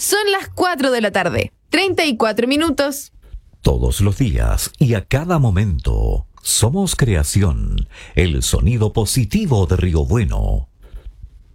Son las 4 de la tarde, 34 minutos. Todos los días y a cada momento, somos creación, el sonido positivo de Río Bueno.